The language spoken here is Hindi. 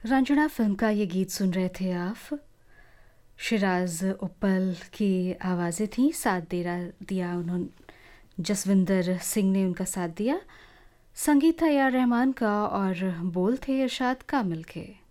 रंजना फिल्म का ये गीत सुन रहे थे आप। शिराज उप्पल की आवाज़ें थीं, साथ दिया उन्होंने, जसविंदर सिंह ने उनका साथ दिया। संगीत था ए आर रहमान का और बोल थे इरशाद कामिल के।